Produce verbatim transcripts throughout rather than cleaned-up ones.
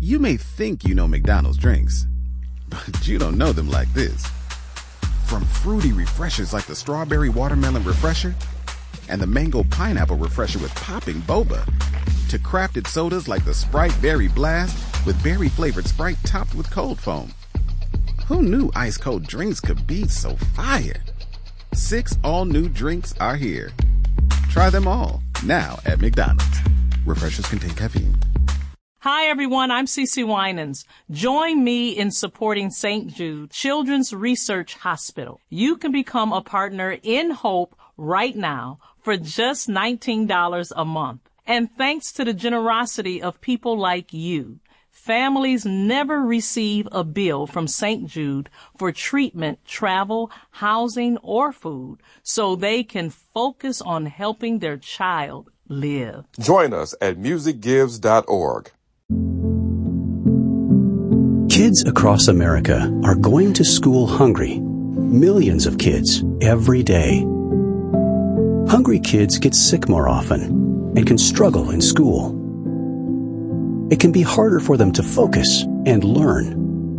You may think you know McDonald's drinks, but you don't know them like this. From fruity refreshers like the Strawberry Watermelon Refresher and the Mango Pineapple Refresher with popping boba, to crafted sodas like the Sprite Berry Blast with berry-flavored Sprite topped with cold foam. Who knew ice-cold drinks could be so fire? Six all-new drinks are here. Try them all, now at McDonald's. Refreshers contain caffeine. Hi, everyone. I'm Cece Winans. Join me in supporting Saint Jude Children's Research Hospital. You can become a partner in Hope right now for just nineteen dollars a month. And thanks to the generosity of people like you, families never receive a bill from Saint Jude for treatment, travel, housing, or food, so they can focus on helping their child live. Join us at music gives dot org. Kids across America are going to school hungry. Millions of kids every day. Hungry kids get sick more often and can struggle in school. It can be harder for them to focus and learn.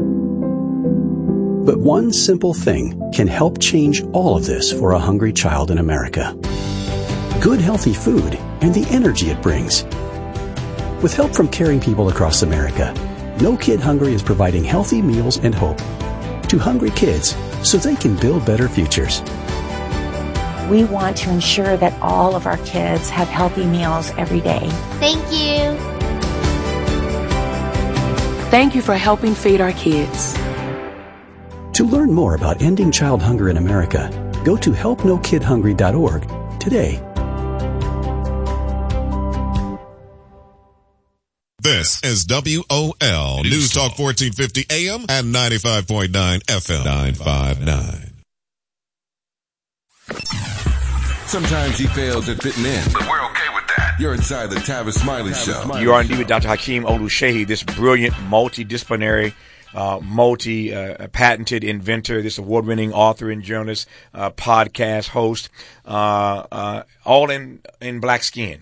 But one simple thing can help change all of this for a hungry child in America. Good, healthy food and the energy it brings. With help from caring people across America, No Kid Hungry is providing healthy meals and hope to hungry kids so they can build better futures. We want to ensure that all of our kids have healthy meals every day. Thank you. Thank you for helping feed our kids. To learn more about ending child hunger in America, go to help no kid hungry dot org today. This is W O L News, News Talk fourteen fifty A M and ninety-five point nine F M. nine five nine. Sometimes he fails at fitting in, but we're okay with that. You're inside the Tavis Smiley Tavis Show. Smiley you are indeed with Doctor Hakeem Oluseyi, this brilliant, multidisciplinary, uh, multi, uh, patented inventor, this award-winning author and journalist, uh, podcast host, uh, uh, all in, in black skin.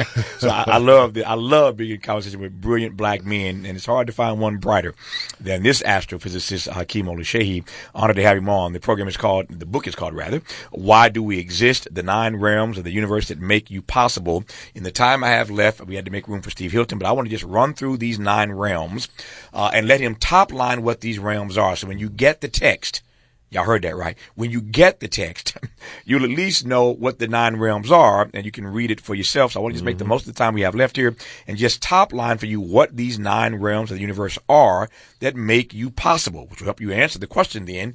So I, I love the, I love being in conversation with brilliant black men, and it's hard to find one brighter than this astrophysicist, Hakeem Oluseyi. Honored to have him on. The program is called, the book is called rather, Why Do We Exist? The Nine Realms of the Universe That Make You Possible. In the time I have left, we had to make room for Steve Hilton, but I want to just run through these nine realms, uh, and let him top line what these realms are. So when you get the text, y'all heard that right? When you get the text, you'll at least know what the nine realms are, and you can read it for yourself. So I want to just mm-hmm. make the most of the time we have left here and just top line for you what these nine realms of the universe are that make you possible, which will help you answer the question then,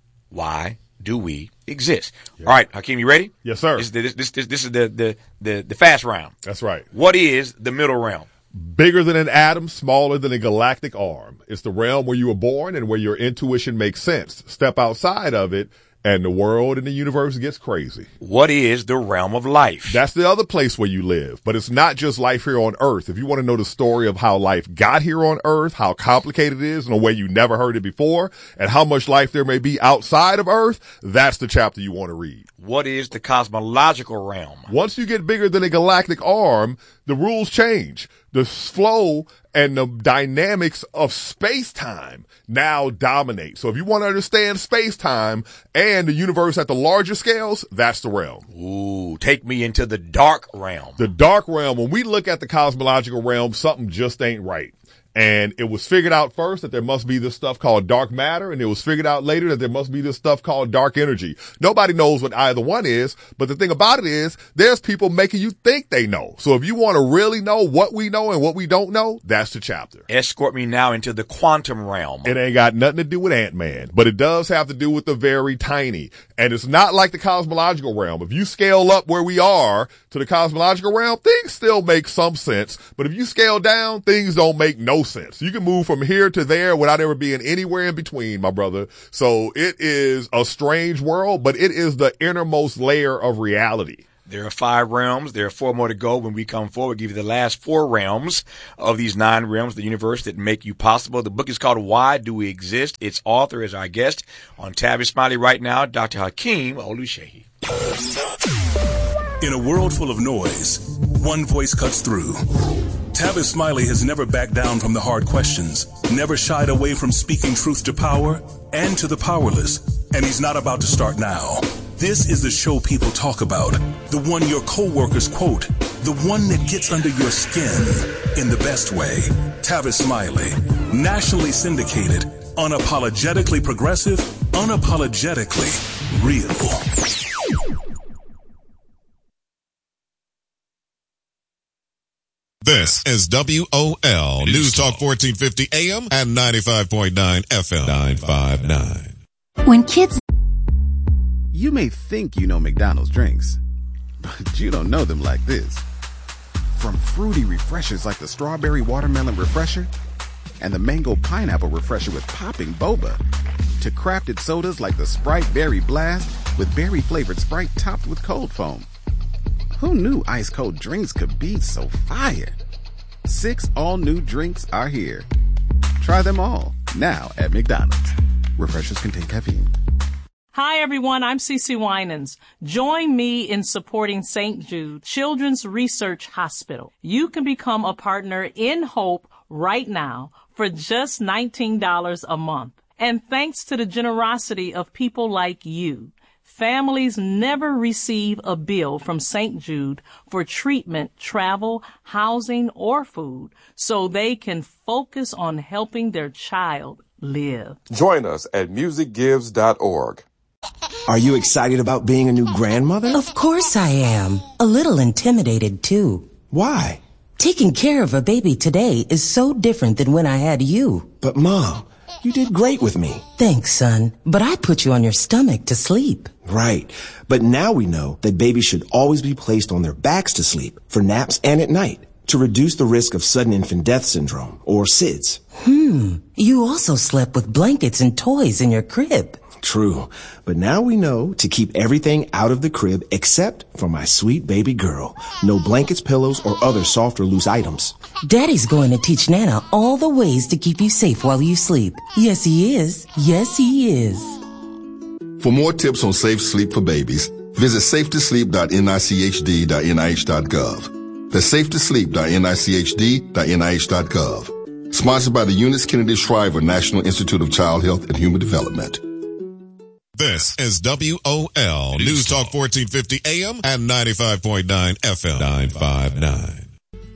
why do we exist? Yeah. All right, Hakeem, you ready? Yes, sir. This, this, this, this, this is the, the, the, the fast round. That's right. What is the middle realm? Bigger than an atom, smaller than a galactic arm. It's the realm where you were born and where your intuition makes sense. Step outside of it, and the world and the universe gets crazy. What is the realm of life? That's the other place where you live. But it's not just life here on Earth. If you want to know the story of how life got here on Earth, how complicated it is in a way you never heard it before, and how much life there may be outside of Earth, that's the chapter you want to read. What is the cosmological realm? Once you get bigger than a galactic arm, the rules change. The flow and the dynamics of space-time now dominate. So if you want to understand space-time and the universe at the larger scales, that's the realm. Ooh, take me into the dark realm. The dark realm, when we look at the cosmological realm, something just ain't right. And it was figured out first that there must be this stuff called dark matter, and it was figured out later that there must be this stuff called dark energy. Nobody knows what either one is, but the thing about it is there's people making you think they know. So if you want to really know what we know and what we don't know, that's the chapter. Escort me now into the quantum realm. It ain't got nothing to do with Ant-Man, but it does have to do with the very tiny. And it's not like the cosmological realm. If you scale up where we are to the cosmological realm, things still make some sense. But if you scale down, things don't make no sense. You can move from here to there without ever being anywhere in between, my brother. So it is a strange world, but it is the innermost layer of reality. There are five realms. There are four more to go. When we come forward, give you the last four realms of these nine realms of the universe that make you possible. The book is called Why Do We Exist? Its author is our guest on Tavis Smiley right now, Doctor Hakeem Oluseyi. In a world full of noise, one voice cuts through. Tavis Smiley has never backed down from the hard questions, never shied away from speaking truth to power and to the powerless, and he's not about to start now. This is the show people talk about, the one your coworkers quote, the one that gets under your skin in the best way. Tavis Smiley, nationally syndicated, unapologetically progressive, unapologetically real. This is W O L News Talk fourteen fifty A M and ninety-five point nine F M. nine five nine. When kids... You may think you know McDonald's drinks, but you don't know them like this. From fruity refreshers like the Strawberry Watermelon Refresher and the Mango Pineapple Refresher with popping boba, to crafted sodas like the Sprite Berry Blast with berry-flavored Sprite topped with cold foam. Who knew ice-cold drinks could be so fire? Six all-new drinks are here. Try them all, now at McDonald's. Refreshers contain caffeine. Hi, everyone. I'm CeCe Winans. Join me in supporting Saint Jude Children's Research Hospital. You can become a partner in Hope right now for just nineteen dollars a month. And thanks to the generosity of people like you, families never receive a bill from Saint Jude for treatment, travel, housing, or food, so they can focus on helping their child live. Join us at music gives dot org. Are you excited about being a new grandmother? Of course I am. A little intimidated, too. Why? Taking care of a baby today is so different than when I had you. But, Mom, you did great with me. Thanks, son. But I put you on your stomach to sleep. Right. But now we know that babies should always be placed on their backs to sleep, for naps and at night, to reduce the risk of sudden infant death syndrome, or S I D S. Hmm. You also slept with blankets and toys in your crib. True. But now we know to keep everything out of the crib except for my sweet baby girl. No blankets, pillows, or other soft or loose items. Daddy's going to teach Nana all the ways to keep you safe while you sleep. Yes, he is. Yes, he is. For more tips on safe sleep for babies, visit safe to sleep dot N I C H D dot N I H dot gov. That's safe to sleep dot N I C H D dot N I H dot gov. Sponsored by the Eunice Kennedy Shriver National Institute of Child Health and Human Development. This is W O L News Talk fourteen fifty A M and ninety-five point nine F M. nine five nine.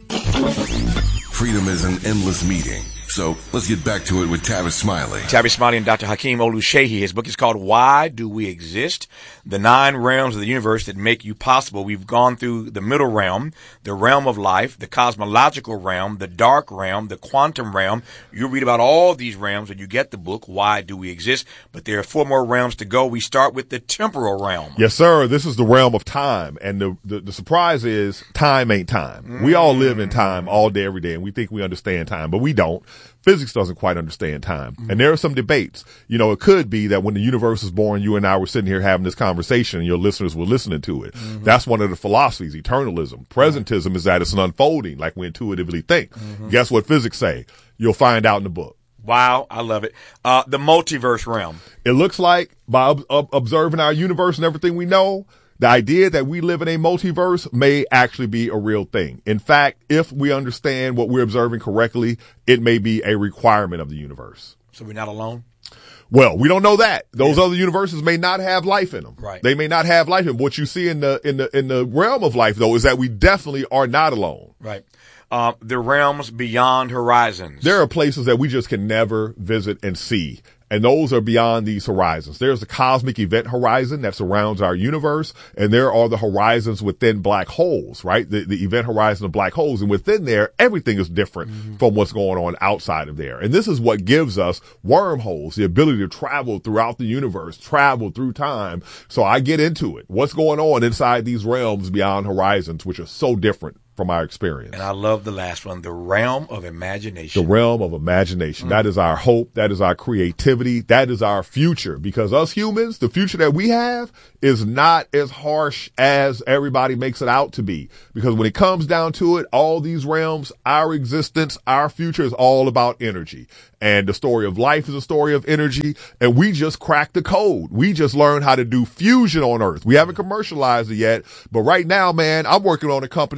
Freedom is an endless meeting. So let's get back to it with Tavis Smiley. Tavis Smiley and Doctor Hakeem Oluseyi. His book is called Why Do We Exist? The Nine Realms of the Universe That Make You Possible. We've gone through the middle realm, the realm of life, the cosmological realm, the dark realm, the quantum realm. You read about all these realms when you get the book, Why Do We Exist? But there are four more realms to go. We start with the temporal realm. Yes, sir. This is the realm of time. And the, the, the surprise is time ain't time. Mm. We all live in time all day, every day, and we think we understand time, but we don't. Physics doesn't quite understand time. Mm-hmm. And there are some debates. You know, it could be that when the universe was born, you and I were sitting here having this conversation and your listeners were listening to it. Mm-hmm. That's one of the philosophies, eternalism. Presentism mm-hmm. is that it's an unfolding, like we intuitively think. Mm-hmm. Guess what physics say? You'll find out in the book. Wow, I love it. Uh, the multiverse realm. It looks like by ob- ob- observing our universe and everything we know, the idea that we live in a multiverse may actually be a real thing. In fact, if we understand what we're observing correctly, it may be a requirement of the universe. So we're not alone? Well, we don't know that. Those yeah. other universes may not have life in them. Right. They may not have life in them. What you see in the, in the, in the realm of life, though, is that we definitely are not alone. Right. Uh, the realms beyond horizons. There are places that we just can never visit and see. And those are beyond these horizons. There's the cosmic event horizon that surrounds our universe, and there are the horizons within black holes, right? The, the event horizon of black holes. And within there, everything is different mm-hmm. from what's going on outside of there. And this is what gives us wormholes, the ability to travel throughout the universe, travel through time. So I get into it. What's going on inside these realms beyond horizons, which are so different from our experience. And I love the last one, the realm of imagination. The realm of imagination. Mm. That is our hope. That is our creativity. That is our future. Because us humans, the future that we have is not as harsh as everybody makes it out to be. Because when it comes down to it, all these realms, our existence, our future is all about energy. And the story of life is a story of energy. And we just cracked the code. We just learned how to do fusion on Earth. We haven't commercialized it yet. But right now, man, I'm working on a company. I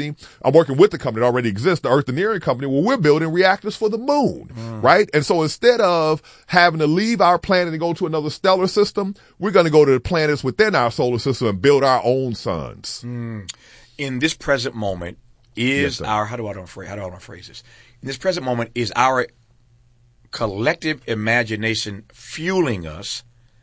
I'm working with the company that already exists, the Earthineering company, where we're building reactors for the moon, mm. right? And so instead of having to leave our planet and go to another stellar system, we're going to go to the planets within our solar system and build our own suns. Mm. In this present moment, is yes, our, how do I want to phrase, how do I want to phrase this? In this present moment, is our collective imagination fueling us,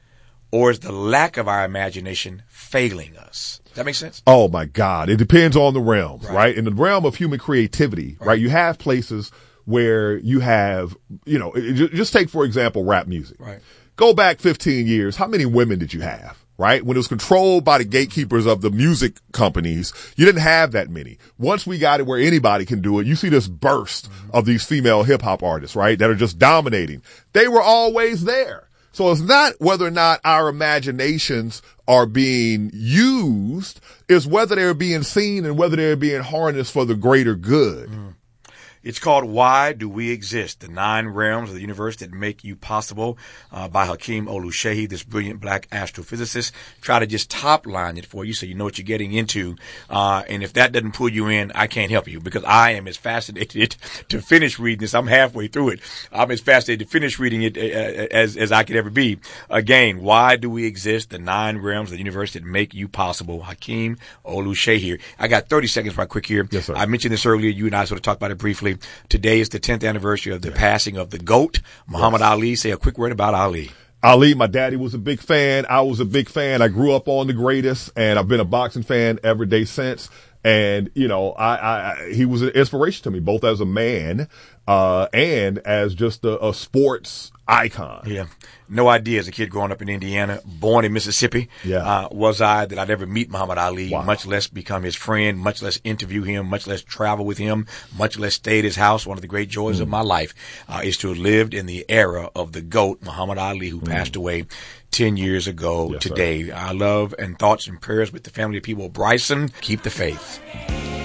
or is the lack of our imagination failing us? Does that make sense? Oh my God. It depends on the realm, right? right? In the realm of human creativity, right? right? You have places where you have, you know, just take, for example, rap music. Right. Go back fifteen years. How many women did you have? Right? When it was controlled by the gatekeepers of the music companies, you didn't have that many. Once we got it where anybody can do it, you see this burst mm-hmm. of these female hip hop artists, right? That are just dominating. They were always there. So it's not whether or not our imaginations are being used, it's whether they're being seen and whether they're being harnessed for the greater good. Mm. It's called Why Do We Exist? The Nine Realms of the Universe That Make You Possible, uh, by Hakeem Oluseyi, this brilliant black astrophysicist. Try to just top line it for you so you know what you're getting into. Uh, and if that doesn't pull you in, I can't help you because I am as fascinated to finish reading this. I'm halfway through it. I'm as fascinated to finish reading it uh, as, as I could ever be. Again, Why Do We Exist? The Nine Realms of the Universe That Make You Possible. Hakeem Oluseyi. I got thirty seconds right quick here. Yes, sir. I mentioned this earlier. You and I sort of talked about it briefly. Today is the tenth anniversary of the yeah. passing of the GOAT, Muhammad yes. Ali. Say a quick word about Ali. Ali, my daddy was a big fan. I was a big fan. I grew up on the greatest, and I've been a boxing fan every day since. And, you know, I, I, he was an inspiration to me, both as a man, uh, and as just a, a sports icon. Yeah. No idea as a kid growing up in Indiana, born in Mississippi, yeah. uh, was I that I'd ever meet Muhammad Ali, wow. much less become his friend, much less interview him, much less travel with him, much less stay at his house. One of the great joys mm. of my life, uh, is to have lived in the era of the GOAT, Muhammad Ali, who mm. passed away ten years ago yes, today. Sir. Our love and thoughts and prayers with the family of people. Bryson, keep the faith.